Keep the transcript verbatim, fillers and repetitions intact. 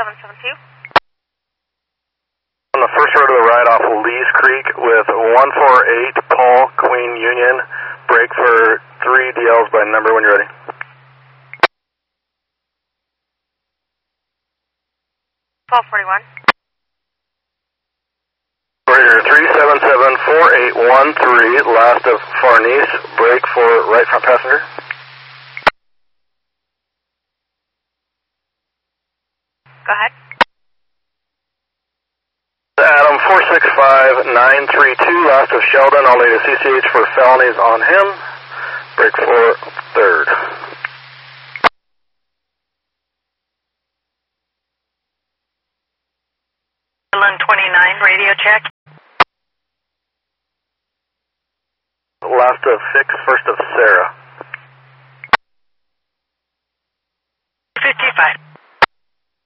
seven seven two. On the first road of the ride off Lee's Creek with one four eight Paul Queen Union. Break for three D Ls by number when you're ready. twelve forty-one. Operator three seven seven four eight one three, last of Farnese. Break for right front passenger. Go ahead. Adam four six five nine three two, last of Sheldon. I'll need a C C H for felonies on him. Break for third. twenty-nine, radio check. Last of Fix, first of Sarah. fifty-five.